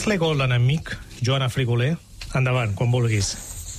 És l'ego l'enemic, Joana Frigoler? Endavant, quan vulguis.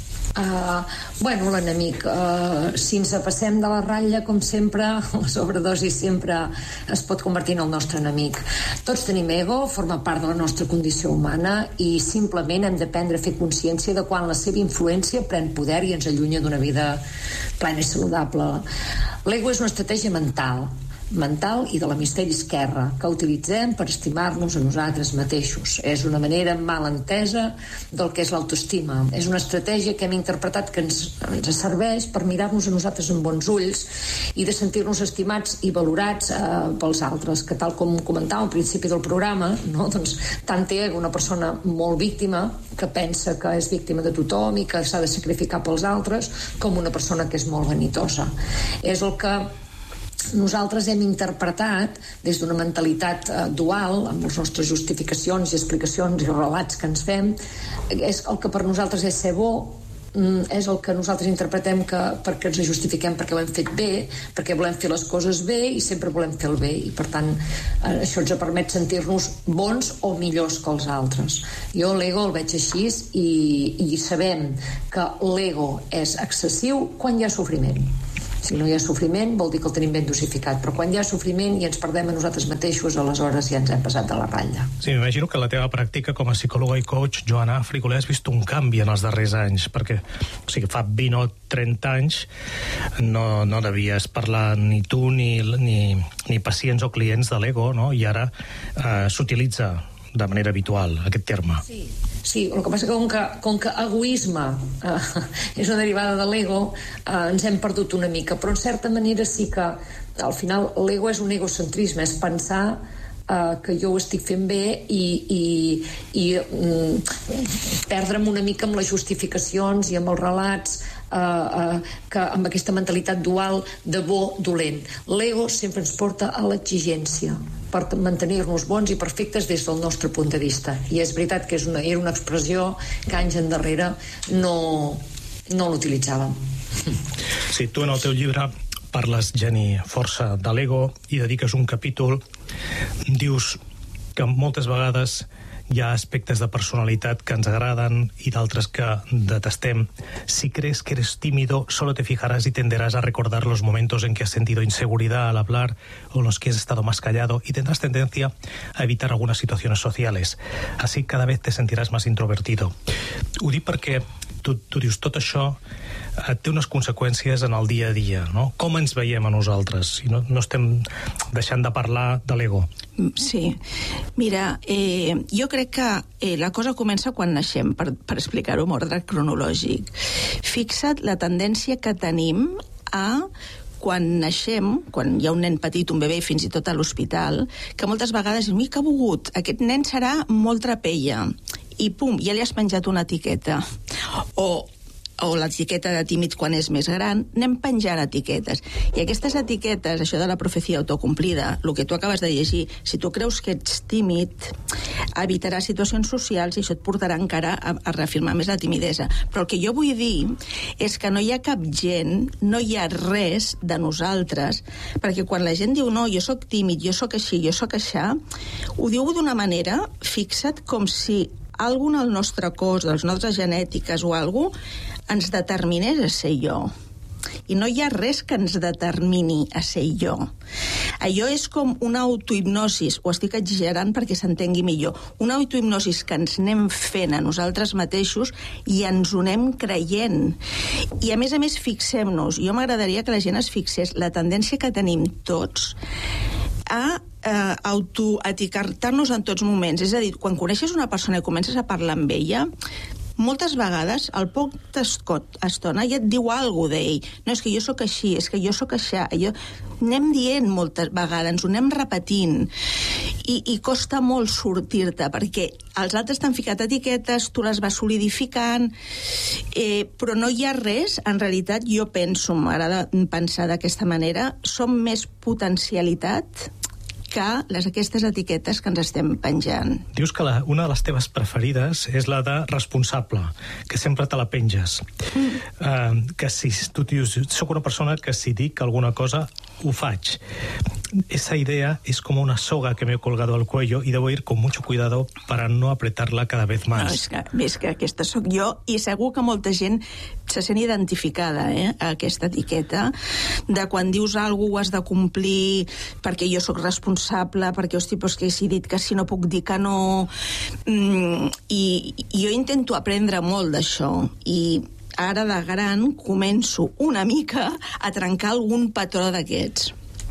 Bueno, l'enemic, si ens passem de la ratlla, com sempre, la sobredosi sempre es pot convertir en el nostre enemic. Tots tenim ego, forma part de la nostra condició humana i simplement hem d'aprendre a fer consciència de quan la seva influència pren poder i ens allunya d'una vida plena i saludable. L'ego és una estratègia mental i de l'hemisferi esquerre que utilitzem per estimar-nos a nosaltres mateixos. És una manera mal entesa del que és l'autoestima. És una estratègia que hem interpretat que ens serveix per mirar-nos a nosaltres amb bons ulls i de sentir-nos estimats i valorats pels altres, que tal com comentava al principi del programa, no? Doncs tant té una persona molt víctima que pensa que és víctima de tothom i que s'ha de sacrificar pels altres, com una persona que és molt vanitosa. És el que nosaltres hem interpretat des d'una mentalitat dual, amb les nostres justificacions i explicacions i relats que ens fem. És el que per nosaltres és ser bo, és el que nosaltres interpretem perquè ens justifiquem perquè ho hem fet bé, perquè volem fer les coses bé i sempre volem fer el bé, i per tant això ens permet sentir-nos bons o millors que els altres. Jo l'ego el veig així i sabem que l'ego és excessiu quan hi ha sofriment. Si no hi ha sofriment vol dir que el tenim ben dosificat, però quan hi ha sofriment i ens perdem a nosaltres mateixos, aleshores ja ens hem passat de la ratlla. Sí, m'imagino que la teva pràctica com a psicòloga i coach, Joana Frigoler, has vist un canvi en els darrers anys, perquè fa 20 o 30 anys no devies parlar ni tu ni pacients o clients de l'ego, no? I ara s'utilitza de manera habitual aquest terme. Sí, el que passa que com que egoisme és una derivada de l'ego, ens hem perdut una mica, però en certa manera sí que al final l'ego és un egocentrisme, és pensar que jo ho estic fent bé i perdre'm una mica amb les justificacions i amb els relats que amb aquesta mentalitat dual de bo dolent. L'ego sempre ens porta a l'exigència per mantenir-nos bons i perfectes des del nostre punt de vista, i és veritat que era una expressió que anys endarrere no l'utilitzàvem. Sí, tu en el teu llibre parles, Jenny, força de l'ego i dediques un capítol, dius que moltes vegades hi ha aspectes de personalitat que ens agraden y d'altres que detestem. Si crees que eres tímido, solo te fijarás y tenderás a recordar los momentos en que has sentido inseguridad al hablar o en los que has estado más callado y tendrás tendencia a evitar algunas situaciones sociales. Así cada vez te sentirás más introvertido. Ho dic perquè tu dius tot això té unes conseqüències en el dia a dia, no? Com ens veiem a nosaltres? I no estem deixant de parlar de l'ego. Sí. Mira, jo crec que la cosa comença quan naixem, per explicar-ho en ordre cronològic. Fixa't la tendència que tenim a quan naixem, quan hi ha un nen petit, un bebè, fins i tot a l'hospital, que moltes vegades dius, que begut, aquest nen serà molt trapella, i pum, ja li has penjat una etiqueta. O l'etiqueta de tímid quan és més gran, anem penjant etiquetes. I aquestes etiquetes, això de la profecia autocomplida, el que tu acabes de llegir, si tu creus que ets tímid, evitaràs situacions socials i això et portarà encara a reafirmar més la timidesa. Però el que jo vull dir és que no hi ha cap gent, no hi ha res de nosaltres, perquè quan la gent diu no, jo sóc tímid, jo sóc així, jo sóc aixà, ho diu d'una manera, fixa't, com si alguna del nostre cos, de les nostres genètiques o alguna cosa, ens determinés a ser jo. I no hi ha res que ens determini a ser jo. Allò és com una autohipnosis, ho estic exagerant perquè s'entengui millor, una autohipnosis que ens anem fent a nosaltres mateixos i ens ho anem creient. I a més, fixem-nos, jo m'agradaria que la gent es fixés la tendència que tenim tots a autoetiquetar-nos en tots moments. És a dir, quan coneixes una persona i comences a parlar amb ella, moltes vegades, al poc d'estona, ja et diu alguna cosa d'ell. No, és que jo sóc així, és que jo sóc aixà. Anem dient moltes vegades, ens ho anem repetint. I costa molt sortir-te, perquè els altres t'han ficat etiquetes, tu les vas solidificant, però no hi ha res, en realitat, jo penso, m'agrada pensar d'aquesta manera, som més potencialitat que aquestes etiquetes que ens estem penjant. Dius que una de les teves preferides és la de responsable, que sempre te la penges. Que si tu dius, soc una persona que si dic alguna cosa, ho faig. esa idea es como una soga que me he colgado al cuello y debo ir con mucho cuidado para no apretarla cada vez más. No, és que aquesta sóc jo, i segur que molta gent se sent identificada a aquesta etiqueta de quan dius alguna cosa ho has de complir perquè jo sóc responsable, perquè, hosti, doncs que si dit que si no puc dir que no... I jo intento aprendre molt d'això, i ara de gran començo una mica a trencar algun patró d'aquests.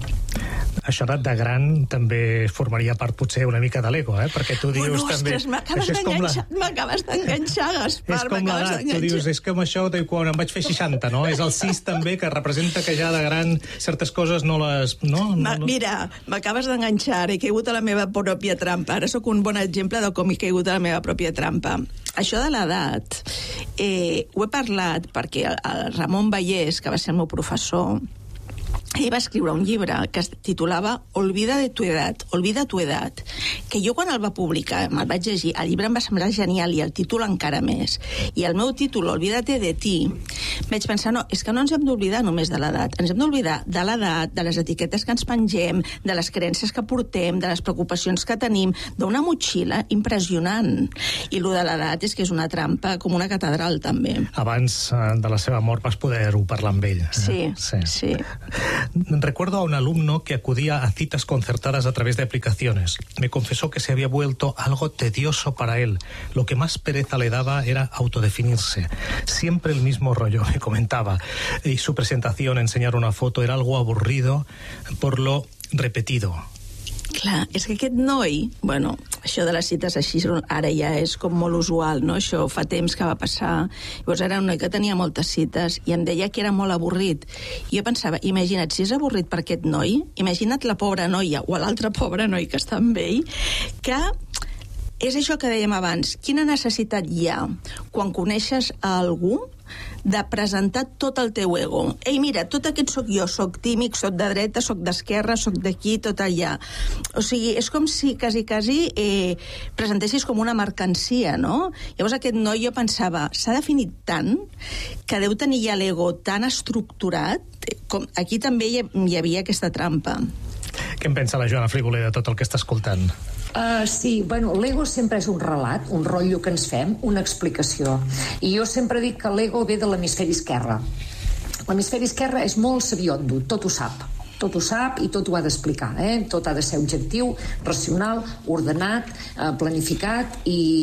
Això de gran també formaria part potser una mica de l'ego, perquè tu dius també... Ostres, m'acabes d'enganxar, Gaspar, és com l'edat, tu dius, és com això de quan em vaig fer 60, no? És el 6 també, que representa que ja de gran certes coses no les... Mira, m'acabes d'enganxar, he caigut a la meva pròpia trampa. Ara sóc un bon exemple de com he caigut a la meva pròpia trampa. Això de l'edat, ho he parlat perquè el Ramon Vallès, que va ser el meu professor, ell va escriure un llibre que es titulava Olvida tu edat, que jo quan el va publicar, me'l vaig llegir, el llibre em va semblar genial i el títol encara més. I el meu títol, Olvídate de ti, vaig pensar, no, és que no ens hem d'oblidar només de l'edat, ens hem d'oblidar de l'edat, de les etiquetes que ens pengem, de les creences que portem, de les preocupacions que tenim, d'una motxilla impressionant. I lo de l'edat és que és una trampa com una catedral, també. Abans de la seva mort vas poder-ho parlar amb ell. Sí. Recuerdo a un alumno que acudía a citas concertadas a través de aplicaciones. Me confesó que se había vuelto algo tedioso para él. Lo que más pereza le daba era autodefinirse. Siempre el mismo rollo, me comentaba. Y su presentación, enseñar una foto, era algo aburrido por lo repetido. Clar, és que aquest noi, bueno, això de les cites així ara ja és com molt usual, no? Això fa temps que va passar. Llavors era un noi que tenia moltes cites i em deia que era molt avorrit. I jo pensava, imagina't, si és avorrit per aquest noi, imagina't la pobra noia o l'altre pobre noi que està amb ell, que és això que dèiem abans, quina necessitat hi ha quan coneixes a algú de presentar tot el teu ego. Ei, mira, tot aquest sóc jo, sóc tímic, sóc de dreta, sóc d'esquerra, sóc d'aquí, tot allà. O sigui, és com si quasi presentessis com una mercancia, no? Llavors aquest noi, jo pensava, s'ha definit tant que deu tenir ja l'ego tan estructurat, com aquí també hi havia aquesta trampa. Què en pensa la Joana Frigoler de tot el que està escoltant? Sí, bueno, l'ego sempre és un relat, un rotllo que ens fem, una explicació. I jo sempre dic que l'ego ve de l'hemisferi esquerre. L'hemisferi esquerre és molt sabiondo, tot ho sap i tot ho ha d'explicar, tot ha de ser objectiu, racional, ordenat, planificat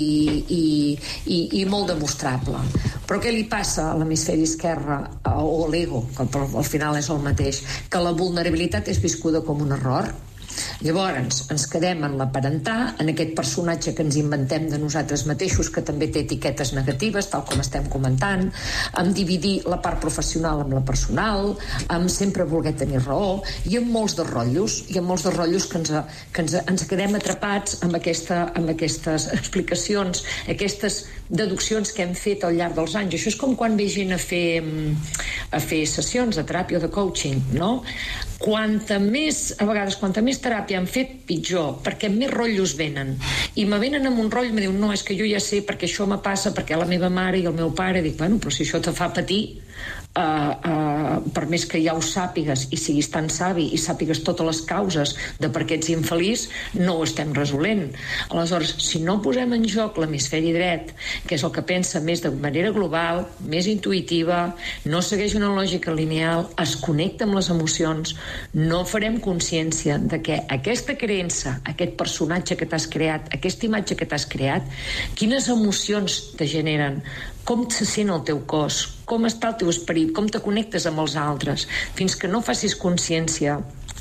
i molt demostrable. Però què li passa a l'hemisferi esquerre o a l'ego, que al final és el mateix, que la vulnerabilitat és viscuda com un error? Llavors ens quedem en l'aparentar, en aquest personatge que ens inventem de nosaltres mateixos, que també té etiquetes negatives, tal com estem comentant, en dividir la part professional amb la personal, en sempre voler tenir raó, i en molts de rotllos que ens quedem atrapats amb aquestes explicacions, aquestes deduccions que hem fet al llarg dels anys. Això és com quan ve gent a fer sessions de teràpia o de coaching, no? Quanta més teràpia han fet, pitjor, perquè més rotllos venen. I me venen amb un rotllo i me diuen, no, és que jo ja sé perquè això me passa, perquè la meva mare i el meu pare, dic, bueno, però si això te fa patir, per més que ja ho sàpigues i siguis tan savi i sàpigues totes les causes de per què ets infeliç, no ho estem resolent. Aleshores, si no posem en joc l'hemisferi dret, que és el que pensa més de manera global, més intuïtiva, no segueix una lògica lineal, es connecta amb les emocions, no farem consciència de que aquesta creença, aquest personatge que t'has creat, aquesta imatge que t'has creat, quines emocions te generen, com se sent el teu cos, com està el teu esperit, com te connectes amb els altres. Fins que no facis consciència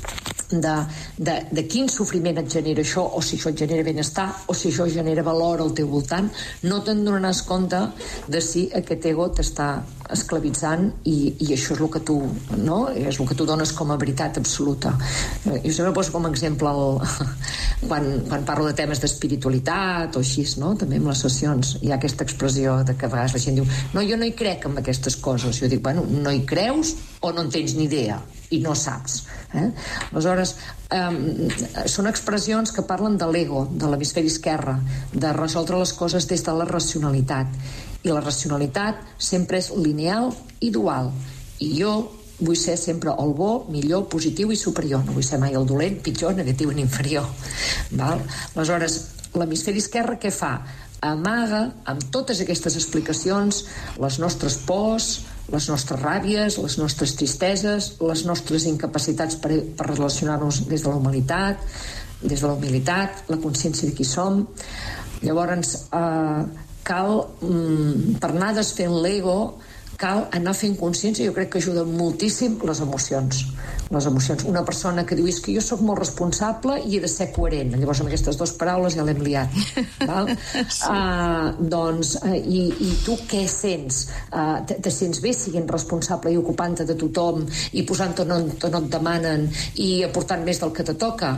de quin sofriment et genera això, o si això et genera benestar, o si això genera valor al teu voltant, no te'n donaràs compte de si aquest ego t'està esclavitzant i això és el que tu, no? És el que tu dones com a veritat absoluta. Jo sempre poso com a exemple quan parlo de temes d'espiritualitat o així, no? També en les sessions hi ha aquesta expressió de que a vegades la gent diu, no, jo no hi crec en aquestes coses. Jo dic, bueno, no hi creus o no en tens ni idea i no saps. Aleshores, són expressions que parlen de l'ego, de l'hemisferi esquerre, de resoldre les coses des de la racionalitat. I la racionalitat sempre és lineal i dual. I jo vull ser sempre el bo, millor, positiu i superior. No vull ser mai el dolent, pitjor, negatiu i inferior. Val? Aleshores, l'hemisferi esquerre què fa? Amaga, amb totes aquestes explicacions, les nostres pors, les nostres ràbies, les nostres tristeses, les nostres incapacitats per relacionar-nos des de la humilitat, la consciència de qui som. Llavors, cal, per anar desfent l'ego, cal anar fent consciència. Jo crec que ajuda moltíssim les emocions. Una persona que diu és que jo sóc molt responsable i he de ser coherent. Llavors, amb aquestes dues paraules ja l'hem liat. Val? Sí. I tu què sents? Te sents bé siguent responsable i ocupant-te de tothom i posant-te on et demanen i aportant més del que te toca?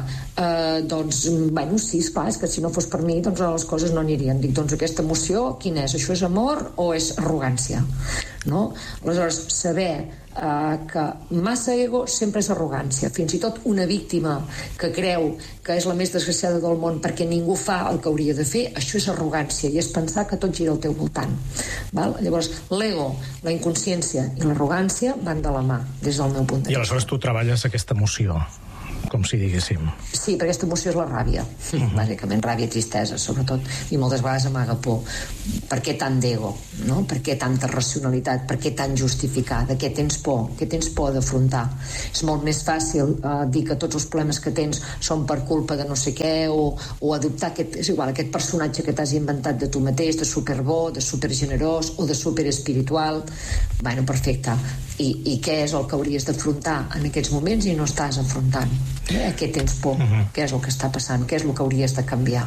Sí, esclar, és que si no fos per mi, doncs les coses no anirien. Dic, doncs aquesta emoció, quina és? Això és amor o és arrogància? No? Aleshores, saber que massa ego sempre és arrogància. Fins i tot una víctima que creu que és la més desgraciada del món perquè ningú fa el que hauria de fer, això és arrogància i és pensar que tot gira al teu voltant. Val? Llavors, l'ego, la inconsciència i l'arrogància van de la mà, des del meu punt de vista. I aleshores tu treballes aquesta emoció, com si diguéssim. Sí, perquè aquesta emoció és la ràbia. Bàsicament ràbia i tristesa, sobretot, i moltes vegades amaga por. Per què tant d'ego? No? Per què tanta racionalitat? Per què tan justificar? De què tens por? Què tens por d'afrontar? És molt més fàcil dir que tots els problemes que tens són per culpa de no sé què, o adoptar aquest personatge que t'has inventat de tu mateix, de superbo, de supergenerós o de superespiritual. Bueno, perfecte. I què és el que hauries d'afrontar en aquests moments i no estàs afrontant? A què tens por? Què és el que està passant? Què és el que hauries de canviar?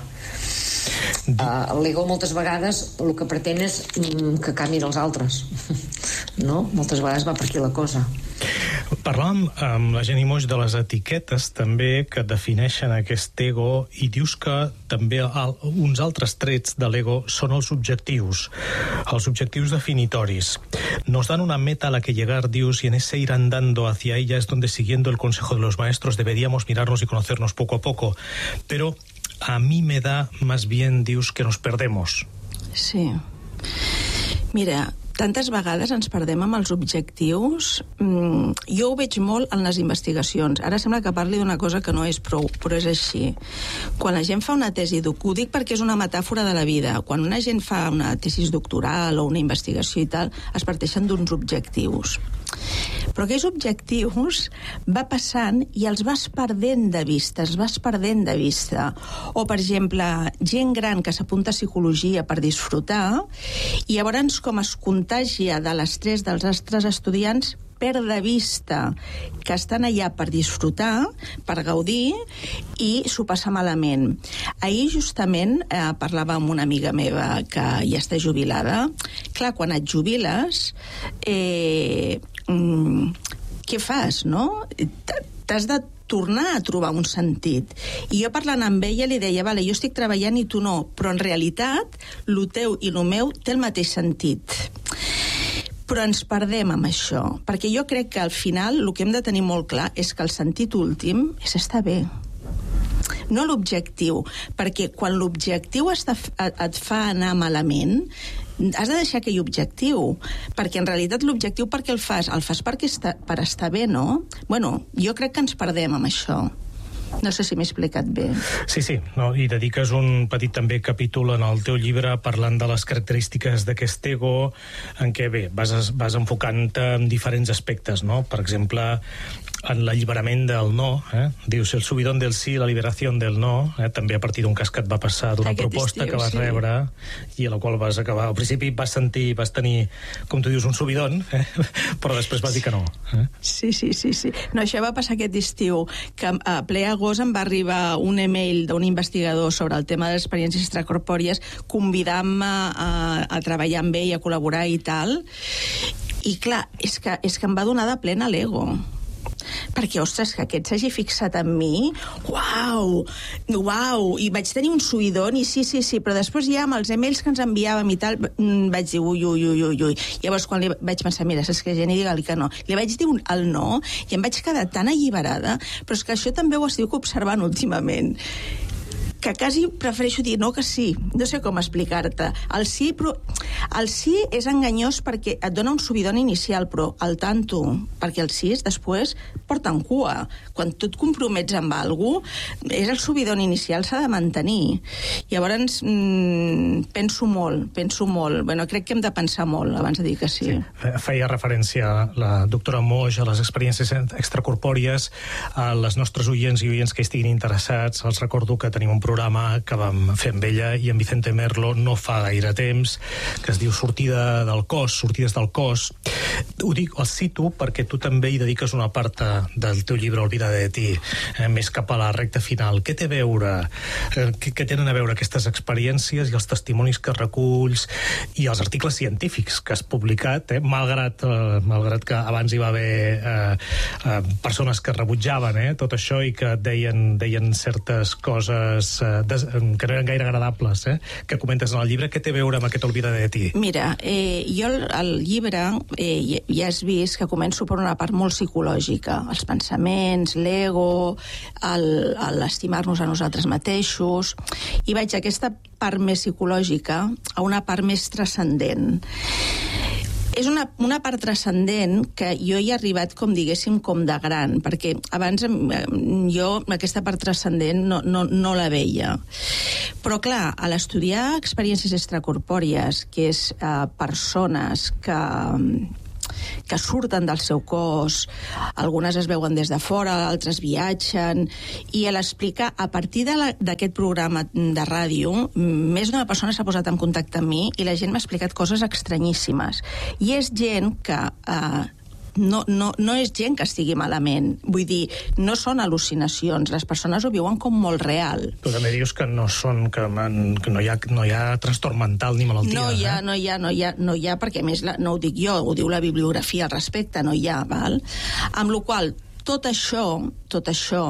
L'ego moltes vegades el que pretén és que canviïn els altres. No? Moltes vegades va per aquí la cosa. Parlàvem amb la Jenny Moix de les etiquetes també que defineixen aquest ego i dius que també uns altres trets de l'ego són els objectius definitoris. Nos dan una meta a la que llegar, dius, y en ese ir andando hacia ella es donde, siguiendo el consejo de los maestros, deberíamos mirarnos y conocernos poco a poco. Pero a mí me da más bien, dius, que nos perdemos. Sí. Mira, tantes vegades ens perdem amb els objectius. Jo ho veig molt en les investigacions. Ara sembla que parli d'una cosa que no és prou, però és així. Quan la gent fa una tesi ho dic perquè és una metàfora de la vida. Quan una gent fa una tesi doctoral o una investigació i tal, es parteixen d'uns objectius. Però aquells objectius va passant i els vas perdent de vista, O, per exemple, gent gran que s'apunta a psicologia per disfrutar i llavors com es contagia de l'estrès dels altres estudiants, perd de vista que estan allà per disfrutar, per gaudir, i s'ho passa malament. Ahir, justament, parlava amb una amiga meva que ja està jubilada. Clar, quan et jubiles, què fas, no? T'has de tornar a trobar un sentit. I jo parlant amb ella li deia, vale, jo estic treballant i tu no, però en realitat lo teu i lo meu té el mateix sentit. Però ens perdem amb això, perquè jo crec que al final el que hem de tenir molt clar és que el sentit últim és estar bé, no l'objectiu, perquè quan l'objectiu et fa anar malament, has de deixar aquell objectiu, perquè en realitat l'objectiu per què el fas? El fas per estar bé, no? Bueno, jo crec que ens perdem amb això. No sé si m'he explicat bé. Sí, no, i dediques un petit també capítol en el teu llibre parlant de les característiques d'aquest ego, en què, bé, vas enfocant-te en diferents aspectes, no? Per exemple, en l'alliberament del no, dius el subidón del sí, la liberació del no, també a partir d'un cas que et va passar d'una proposta que vas rebre i a la qual vas acabar. Al principi vas tenir, com tu dius, un subidón, però després vas dir que no. Sí. No, això va passar aquest estiu, que a ple agost em va arribar un email d'un investigador sobre el tema de les experiències extracorpòries convidant-me a treballar amb ell, a col·laborar i tal. I clar, és que em va donar de plena l'ego. Perquè, ostres, que aquest s'hagi fixat en mi, uau, i vaig tenir un subidón, i sí, però després ja amb els emails que ens enviàvem i tal, vaig dir ui. Llavors, quan li vaig pensar, mira, saps que Jenny, digue-li que no. Li vaig dir el no, i em vaig quedar tan alliberada, però és que això també ho estic observant últimament, que quasi prefereixo dir no que sí. No sé com explicar-te. El sí és enganyós perquè et dona un subidon inicial, però al tanto, perquè el sí després porta en cua. Quan tu et compromets amb alguna cosa, és el subidon inicial, s'ha de mantenir. Llavors, penso molt. Bueno, crec que hem de pensar molt abans de dir que sí. Feia referència la doctora Moix a les experiències extracorpòries. A les nostres oients i oients que estiguin interessats, els recordo que tenim un programa que vam fer amb ella i amb Vicente Merlo no fa gaire temps, que es diu Sortides del cos. Ho dic, el cito perquè tu també hi dediques una part del teu llibre Olvida de ti, més cap a la recta final. Què té a veure? Què tenen a veure aquestes experiències i els testimonis que reculls i els articles científics que has publicat, malgrat que abans hi va haver persones que rebutjaven tot això i que deien certes coses que no eren gaire agradables, que comentes en el llibre. Què té a veure amb aquest Olvida de ti? Mira, jo al llibre ja has vist que començo per una part molt psicològica, els pensaments, l'ego, l'estimar-nos a nosaltres mateixos, i vaig a aquesta part més psicològica a una part més transcendent. És una part transcendent que jo hi he arribat, com diguéssim, com de gran, perquè abans jo aquesta part transcendent no la veia. Però, clar, a l'estudiar experiències extracorpòries, que és persones que surten del seu cos, algunes es veuen des de fora, altres viatgen, i a l'explicar, a partir d'aquest programa de ràdio, més d'una persona s'ha posat en contacte amb mi i la gent m'ha explicat coses estranyíssimes. I és gent que no és gent que estigui malament. Vull dir, no són al·lucinacions. Les persones ho viuen com molt real. Tu també dius que no hi ha trastorn mental ni malaltia. No hi ha, perquè a més no ho dic jo, ho diu la bibliografia al respecte, no hi ha, val? Amb la qual tot això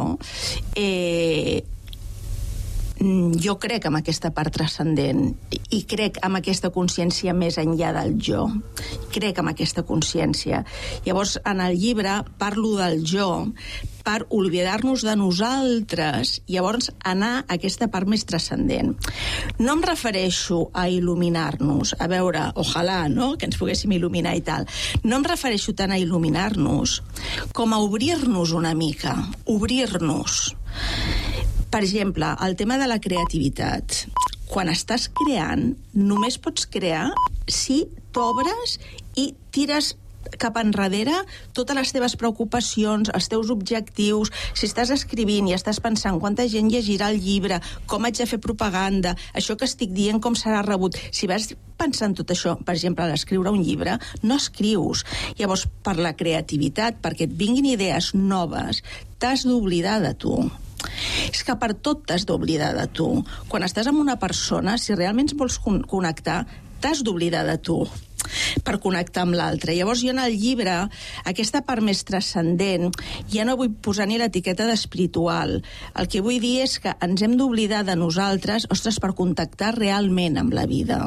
jo crec en aquesta part transcendent i crec en aquesta consciència més enllà del jo. Crec en aquesta consciència. Llavors, en el llibre parlo del jo per oblidar-nos de nosaltres i llavors anar a aquesta part més transcendent. No em refereixo a il·luminar-nos, a veure, ojalà, no?, que ens poguéssim il·luminar i tal. No em refereixo tant a il·luminar-nos com a obrir-nos una mica, obrir-nos. Per exemple, el tema de la creativitat. Quan estàs creant, només pots crear si t'obres i tires cap enrere totes les teves preocupacions, els teus objectius. Si estàs escrivint i estàs pensant quanta gent llegirà el llibre, com haig de fer propaganda, això que estic dient com serà rebut. Si vas pensant tot això, per exemple, a l'escriure un llibre, no escrius. Llavors, per la creativitat, perquè et vinguin idees noves, t'has d'oblidar de tu. És que per tot t'has d'oblidar de tu. Quan estàs amb una persona, si realment vols connectar, t'has d'oblidar de tu per connectar amb l'altre. Llavors jo en el llibre, aquesta part més transcendent, ja no vull posar ni l'etiqueta d'espiritual. El que vull dir és que ens hem d'oblidar de nosaltres, per contactar realment amb la vida.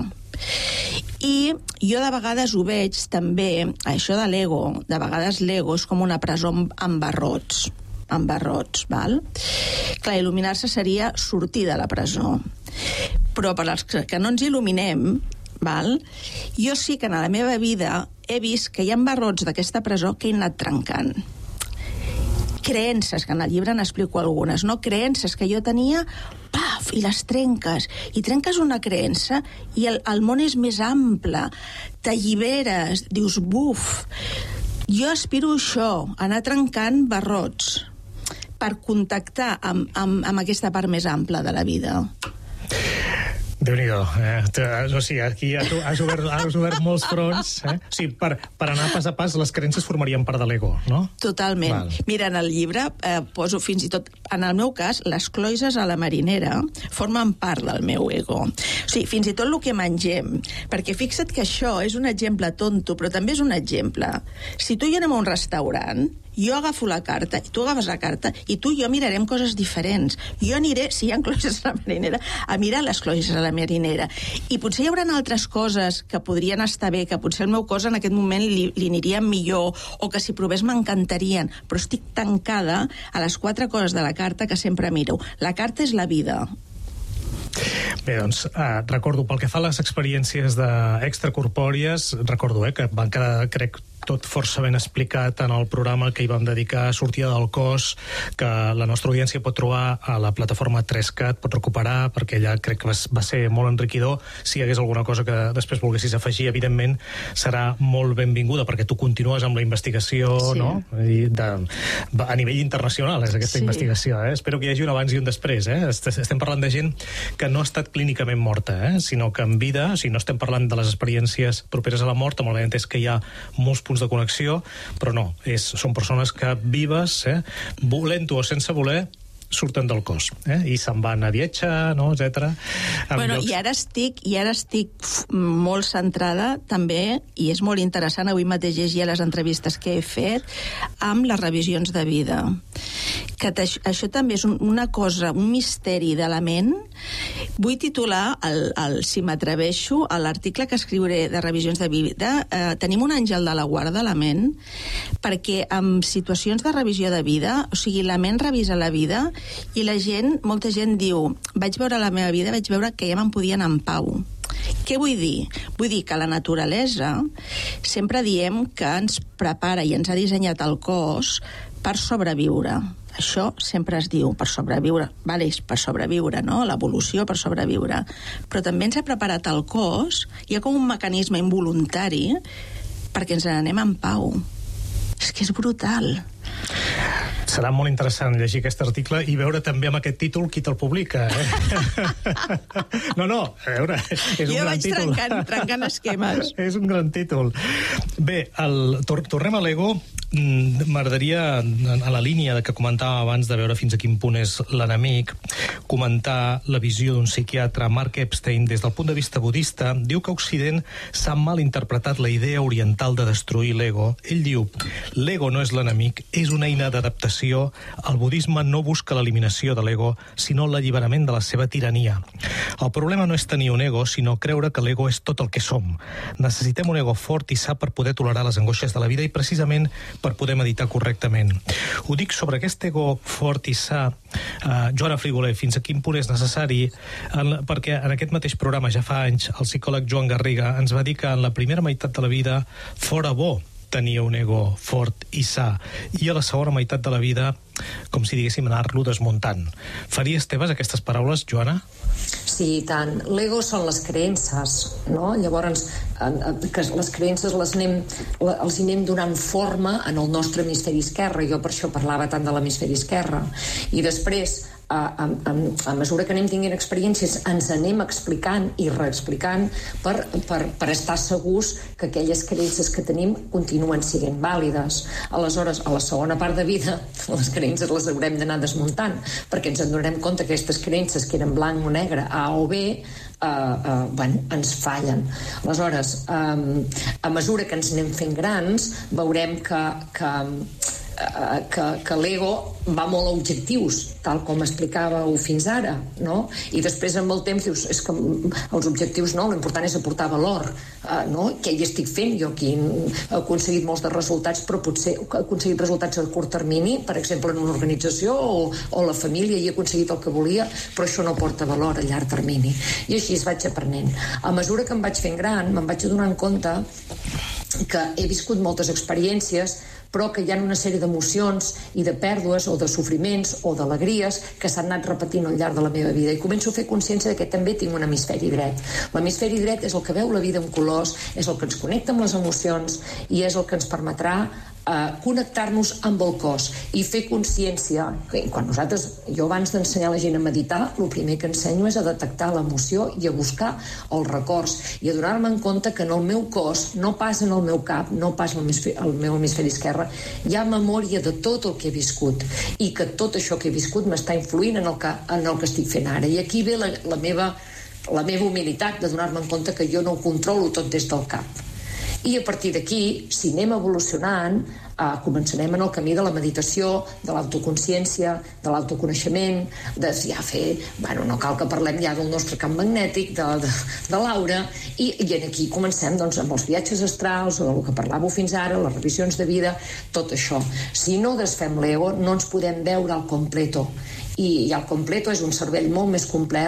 I jo de vegades ho veig també, això de l'ego, de vegades l'ego és com una presó amb barrots, val? Clar, il·luminar-se seria sortir de la presó. Però per als que no ens il·luminem, val? Jo sí que en la meva vida he vist que hi ha barrots d'aquesta presó que he anat trencant. Creences, que en el llibre n'explico algunes, no? Creences que jo tenia, paf, i les trenques. I trenques una creença i el món és més ample. T'alliberes, dius, buf. Jo aspiro això, anar trencant barrots per contactar amb aquesta part més ampla de la vida. Déu-n'hi-do. O sigui, aquí has obert molts fronts. O sigui, per anar pas a pas, les creences formarien part de l'ego, no? Totalment. Val. Mira, en el llibre poso fins i tot, en el meu cas, les cloïsses a la marinera formen part del meu ego. O sigui, fins i tot el que mengem. Perquè fixa't que això és un exemple tonto, però també és un exemple. Si tu i jo anem a un restaurant, jo agafo la carta, i tu agafes la carta, i tu i jo mirarem coses diferents. Jo aniré, si hi ha cloïsses a la marinera, a mirar les cloïsses a la marinera. I potser hi haurà altres coses que podrien estar bé, que potser el meu cos en aquest moment li aniria millor, o que si provés m'encantarien, però estic tancada a les 4 coses de la carta que sempre miro. La carta és la vida. Bé, doncs, recordo, pel que fa a les experiències extracorpòries, recordo que van quedar, crec, tot força ben explicat en el programa que hi vam dedicar a Sortida del cos, que la nostra audiència pot trobar a la plataforma 3CAT, pot recuperar, perquè allà crec que va ser molt enriquidor. Si hi hagués alguna cosa que després volguessis afegir, evidentment serà molt benvinguda, perquè tu continues amb la investigació, sí, no? A nivell internacional és aquesta investigació. Espero que hi hagi un abans i un després. Estem parlant de gent que no ha estat clínicament morta, sinó que en vida, o sigui, no estem parlant de les experiències properes a la mort, amb el ben entès que hi ha molts punts de connexió, però no, són persones que vives, volent-ho o sense voler, surten del cos, i se'n van a viatjar, no, etc. Bueno, i ara estic molt centrada també, i és molt interessant, avui mateix llegia les entrevistes que he fet, amb les revisions de vida. Que això també és una cosa, un misteri de la ment. Vull titular, si m'atreveixo, a l'article que escriuré de revisions de vida, tenim un àngel de la guarda de la ment, perquè en situacions de revisió de vida, o sigui, la ment revisa la vida, i molta gent diu, vaig veure la meva vida, vaig veure que ja me'n podia anar en pau. Què vull dir? Vull dir que la naturalesa sempre diem que ens prepara i ens ha dissenyat el cos per sobreviure. Això sempre es diu, per sobreviure. Vale, és per sobreviure, no? L'evolució per sobreviure. Però també ens ha preparat el cos, hi ha com un mecanisme involuntari perquè ens n'anem en pau. És que és brutal. Serà molt interessant llegir aquest article i veure també amb aquest títol qui te'l publica. No, a veure, és un gran títol. Jo vaig trencant esquemes. És un gran títol. Bé, tornem a l'ego. M'agradaria, a la línia que comentàvem abans de veure fins a quin punt és l'enemic, comentar la visió d'un psiquiatre, Mark Epstein, des del punt de vista budista. Diu que a Occident s'ha mal interpretat la idea oriental de destruir l'ego. Ell diu, l'ego no és l'enemic, és una eina d'adaptació. El budisme no busca l'eliminació de l'ego, sinó l'alliberament de la seva tirania. El problema no és tenir un ego, sinó creure que l'ego és tot el que som. Necessitem un ego fort i sa per poder tolerar les angoixes de la vida i precisament per poder meditar correctament. Ho dic sobre aquest ego fort i sa, Joana Frigoler, fins a quin punt és necessari, perquè en aquest mateix programa ja fa anys el psicòleg Joan Garriga ens va dir que en la primera meitat de la vida fora bo tenia un ego fort i sa, i a la segona meitat de la vida, com si diguéssim, anar-lo desmuntant. Faries teves aquestes paraules, Joana? Sí, i tant. L'ego són les creences, no? Llavors, que les creences els anem donant forma en el nostre hemisferi esquerre. Jo per això parlava tant de l'hemisferi esquerre. I després, a mesura que anem tinguent experiències, ens anem explicant i reexplicant per estar segurs que aquelles creences que tenim continuen sent vàlides. Aleshores, a la segona part de vida, les creences les haurem d'anar desmuntant, perquè ens en donarem compte que aquestes creences que eren blanc o negre, A o B, ens fallen. Aleshores, a mesura que ens anem fent grans, veurem que l'ego va molt a objectius, tal com explicàveu fins ara, no? I després amb el temps dius, és que els objectius no, l'important és aportar valor, no? Què hi estic fent? Jo aquí he aconseguit molts de resultats, però potser he aconseguit resultats a curt termini, per exemple en una organització o la família, i he aconseguit el que volia, però això no porta valor a llarg termini. I així es vaig aprenent. A mesura que em vaig fent gran, me'n vaig adonar compte que he viscut moltes experiències, però que hi ha una sèrie d'emocions i de pèrdues o de sofriments o d'alegries que s'han anat repetint al llarg de la meva vida, i començo a fer consciència que també tinc un hemisferi dret. L'hemisferi dret és el que veu la vida en colors, és el que ens connecta amb les emocions i és el que ens permetrà connectar-nos amb el cos i fer consciència. Jo abans d'ensenyar a la gent a meditar, el primer que ensenyo és a detectar l'emoció i a buscar els records i a donar-me en compte que en el meu cos, no pas en el meu cap, no pas al meu hemisferi esquerre, hi ha memòria de tot el que he viscut i que tot això que he viscut m'està influint en el que estic fent ara. I aquí ve la meva humilitat de donar-me en compte que jo no ho controlo tot des del cap. I a partir d'aquí, si anem evolucionant, començarem en el camí de la meditació, de l'autoconsciència, de l'autoconeixement, de ja fer... no cal que parlem ja del nostre camp magnètic, de l'aura, i aquí comencem amb els viatges astrals, o el que parlàveu fins ara, les revisions de vida, tot això. Si no desfem l'ego, no ens podem veure al completo. I el completo és un cervell molt més complet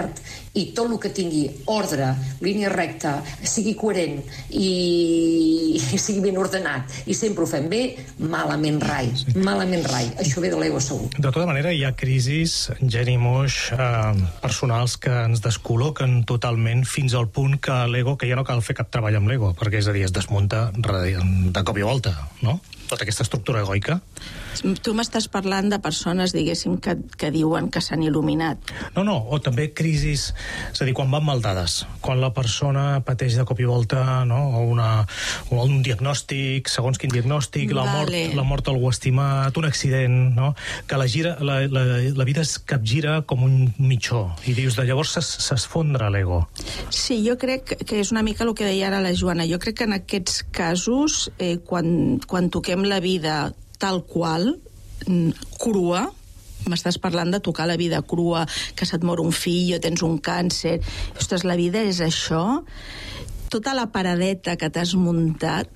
i tot el que tingui ordre, línia recta, sigui coherent i sigui ben ordenat i sempre ho fem bé, malament rai. Això ve de l'ego segur. De tota manera, hi ha crisis, Jenny Moix, personals que ens descol·loquen totalment fins al punt que l'ego, que ja no cal fer cap treball amb l'ego, perquè és a dir, es desmunta de cop i volta, no? Tota aquesta estructura egoica. Tu m'estàs parlant de persones, diguéssim, que diuen que s'han il·luminat. No, o també crisis, és a dir, quan van mal dades, quan la persona pateix de cop i volta, no? o un diagnòstic, segons quin diagnòstic, la mort d'algú estimat, un accident, no? Que la vida es capgira com un mitjó, i dius, de llavors s'esfondra l'ego. Sí, jo crec que és una mica el que deia ara la Joana. Jo crec que en aquests casos, quan toquem la vida tal qual, crua, m'estàs parlant de tocar la vida crua, que se't mor un fill o tens un càncer. Ostres, la vida és això. Tota la paradeta que t'has muntat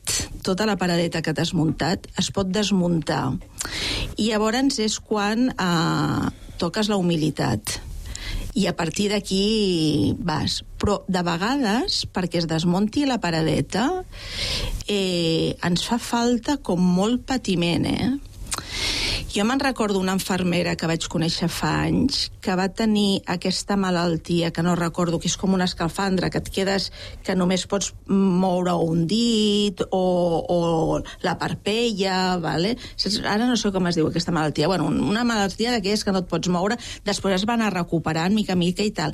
es pot desmuntar. I llavors és quan toques la humilitat. I a partir d'aquí vas. Però de vegades, perquè es desmunti la paradeta, ens fa falta com molt patiment, Jo me'n recordo una infermera que vaig conèixer fa anys, que va tenir aquesta malaltia, que no recordo, que és com una escalfandra, que et quedes, que només pots moure un dit o la parpella, vale? Ara no sé com es diu aquesta malaltia. Bueno, una malaltia d'aquelles que no et pots moure, després es va anar recuperant mica en mica i tal.